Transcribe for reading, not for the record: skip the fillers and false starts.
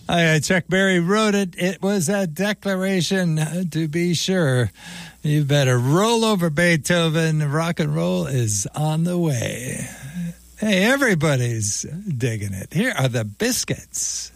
Chuck Berry wrote it. It was a declaration, to be sure. You better roll over, Beethoven. Rock and roll is on the way. Hey, everybody's digging it. Here are the Biscuits.